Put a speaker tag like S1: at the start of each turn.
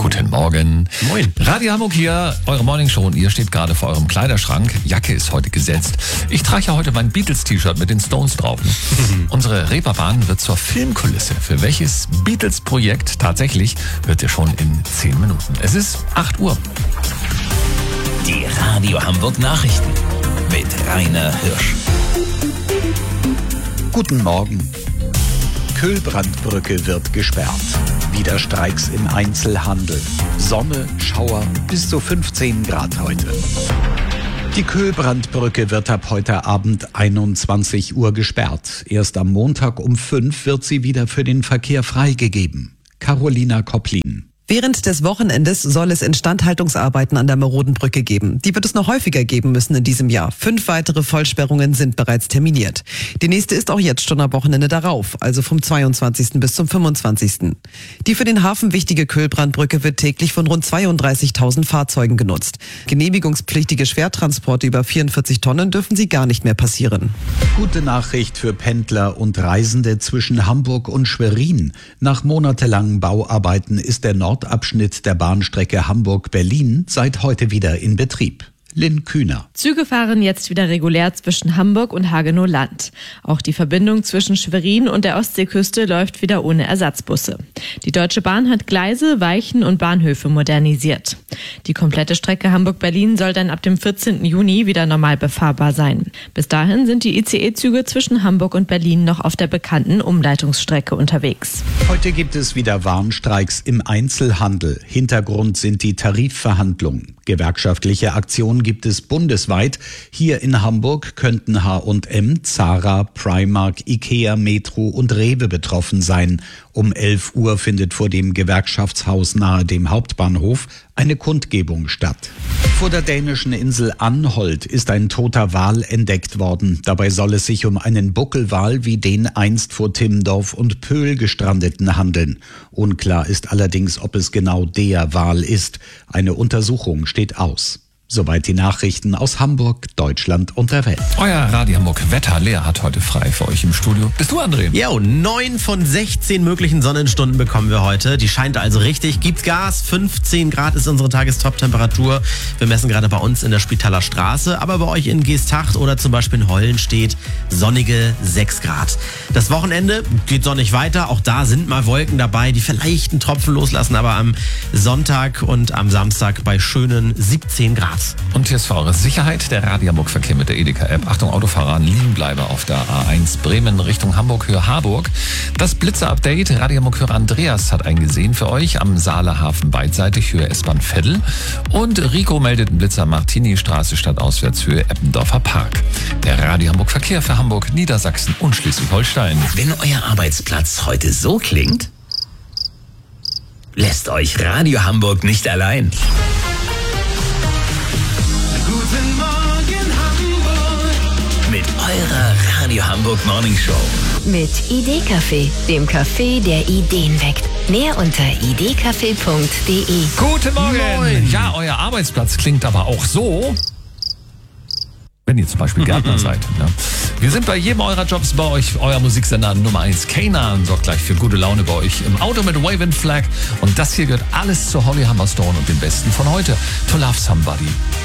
S1: Guten Morgen.
S2: Moin.
S1: Radio Hamburg hier, eure Morningshow und ihr steht gerade vor eurem Kleiderschrank. Jacke ist heute gesetzt. Ich trage ja heute mein Beatles-T-Shirt mit den Stones drauf. Unsere Reeperbahn wird zur Filmkulisse. Für welches Beatles-Projekt tatsächlich, hört ihr schon in 10 Minuten. Es ist 8 Uhr.
S3: Die Radio Hamburg Nachrichten mit Rainer Hirsch.
S4: Guten Morgen. Kühlbrandbrücke wird gesperrt. Wieder Streiks im Einzelhandel. Sonne, Schauer, bis zu 15 Grad heute. Die Kühlbrandbrücke wird ab heute Abend 21 Uhr gesperrt. Erst am Montag um 5 wird sie wieder für den Verkehr freigegeben. Carolina Kopplin.
S5: Während des Wochenendes soll es Instandhaltungsarbeiten an der maroden Brücke geben. Die wird es noch häufiger geben müssen in diesem Jahr. 5 weitere Vollsperrungen sind bereits terminiert. Die nächste ist auch jetzt schon am Wochenende darauf, also vom 22. bis zum 25. Die für den Hafen wichtige Kühlbrandbrücke wird täglich von rund 32.000 Fahrzeugen genutzt. Genehmigungspflichtige Schwertransporte über 44 Tonnen dürfen sie gar nicht mehr passieren.
S4: Gute Nachricht für Pendler und Reisende zwischen Hamburg und Schwerin. Nach monatelangen Bauarbeiten ist der Nordabschnitt der Bahnstrecke Hamburg-Berlin seit heute wieder in Betrieb. Lynn Kühner.
S6: Züge fahren jetzt wieder regulär zwischen Hamburg und Hagenow-Land. Auch die Verbindung zwischen Schwerin und der Ostseeküste läuft wieder ohne Ersatzbusse. Die Deutsche Bahn hat Gleise, Weichen und Bahnhöfe modernisiert. Die komplette Strecke Hamburg-Berlin soll dann ab dem 14. Juni wieder normal befahrbar sein. Bis dahin sind die ICE-Züge zwischen Hamburg und Berlin noch auf der bekannten Umleitungsstrecke unterwegs.
S4: Heute gibt es wieder Warnstreiks im Einzelhandel. Hintergrund sind die Tarifverhandlungen. Gewerkschaftliche Aktionen gibt es bundesweit. Hier in Hamburg könnten H&M, Zara, Primark, Ikea, Metro und Rewe betroffen sein. Um 11 Uhr findet vor dem Gewerkschaftshaus nahe dem Hauptbahnhof eine Kundgebung statt. Vor der dänischen Insel Anholt ist ein toter Wal entdeckt worden. Dabei soll es sich um einen Buckelwal wie den einst vor Timmendorf und Pöhl gestrandeten handeln. Unklar ist allerdings, ob es genau der Wal ist. Eine Untersuchung steht aus. Soweit die Nachrichten aus Hamburg, Deutschland und der Welt.
S1: Euer Radio Hamburg Wetter. Lea hat heute frei für euch im Studio. Bist du, André?
S2: Ja, 9 von 16 möglichen Sonnenstunden bekommen wir heute. Die scheint also richtig. Gibt Gas. 15 Grad ist unsere Tagestop-Temperatur. Wir messen gerade bei uns in der Spitaler Straße. Aber bei euch in Geesthacht oder zum Beispiel in Hollen steht sonnige 6 Grad. Das Wochenende geht sonnig weiter. Auch da sind mal Wolken dabei, die vielleicht einen Tropfen loslassen. Aber am Sonntag und am Samstag bei schönen 17 Grad.
S1: Und hier ist für eure Sicherheit der Radio Hamburg Verkehr mit der Edeka-App. Achtung, Autofahrer, liegen bleibe auf der A1 Bremen Richtung Hamburg, Höhe Harburg. Das Blitzer-Update, Radio Hamburg-Hörer Andreas hat eingesehen für euch am Saalehafen beidseitig, Höhe S-Bahn Veddel. Und Rico meldet einen Blitzer Martini-Straße stadtauswärts, Höhe Eppendorfer Park. Der Radio Hamburg Verkehr für Hamburg, Niedersachsen und Schleswig-Holstein.
S3: Wenn euer Arbeitsplatz heute so klingt, lässt euch Radio Hamburg nicht allein.
S7: Guten Morgen Hamburg.
S3: Mit eurer Radio Hamburg Morningshow.
S8: Mit Idee-Café, dem Café, der Ideen weckt. Mehr unter idecafé.de.
S1: Guten Morgen!
S2: Moin.
S1: Ja, euer Arbeitsplatz klingt aber auch so, wenn ihr zum Beispiel Gärtner seid. Ne? Wir sind bei jedem eurer Jobs bei euch, euer Musiksender Nummer 1. Kanan sorgt gleich für gute Laune bei euch im Auto mit Wave & Flag. Und das hier gehört alles zu Holly Humberstone und dem Besten von heute. To Love Somebody.